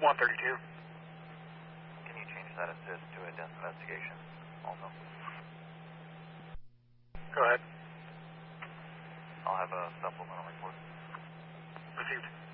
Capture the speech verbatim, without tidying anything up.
one thirty-two. Can you change that assist to a death investigation also? Go ahead. I'll have a supplemental report. Received.